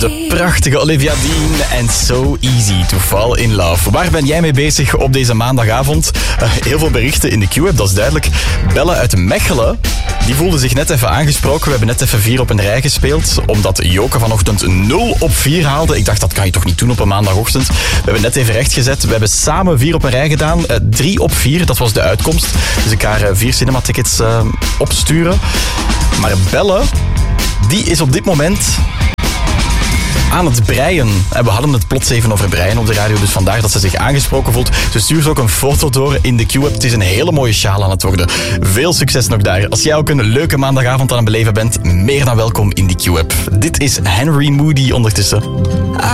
De prachtige Olivia Dean en So Easy to Fall in Love. Waar ben jij mee bezig op deze maandagavond? Heel veel berichten in de Q-app, dat is duidelijk. Belle uit Mechelen, die voelde zich net even aangesproken. We hebben net even 4 op een rij gespeeld, omdat Joke vanochtend 0 op 4 haalde. Ik dacht, dat kan je toch niet doen op een maandagochtend? We hebben net even rechtgezet. We hebben samen 4 op een rij gedaan. 3 op 4, dat was de uitkomst. Dus ik ga 4 cinematickets opsturen. Maar Belle, die is op dit moment aan het breien. En we hadden het plots even over breien op de radio, dus vandaar dat ze zich aangesproken voelt. Ze stuurt ook een foto door in de Q-app. Het is een hele mooie sjaal aan het worden. Veel succes nog daar. Als jij ook een leuke maandagavond aan het beleven bent, meer dan welkom in die Q-app. Dit is Henry Moody ondertussen.